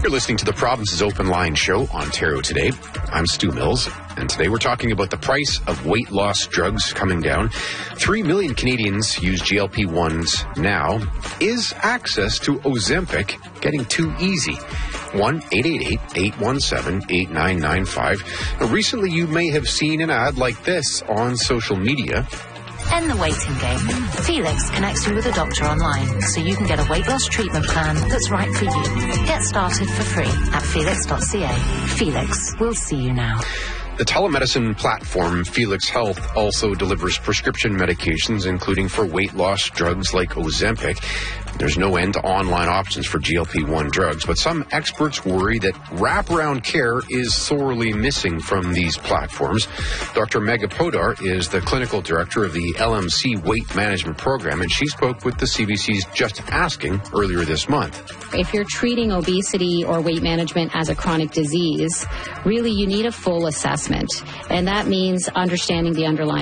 You're listening to the Province's Open Line Show, Ontario Today. I'm Stu Mills, and today we're talking about the price of weight loss drugs coming down. 3 million Canadians use GLP-1s now. Is access to Ozempic getting too easy? 1-888-817-8995. Now, recently, you may have seen an ad like this on social media. End the waiting game. Felix connects you with a doctor online so you can get a weight loss treatment plan that's right for you. Get started for free at felix.ca. Felix, we'll see you now. The telemedicine platform Felix Health also delivers prescription medications, including for weight loss drugs like Ozempic. There's no end to online options for GLP-1 drugs, but some experts worry that wraparound care is sorely missing from these platforms. Dr. Megha Podar is the clinical director of the LMC Weight Management Program, and she spoke with the CBC's Just Asking earlier this month. If you're treating obesity or weight management as a chronic disease, really you need a full assessment, and that means understanding the underlying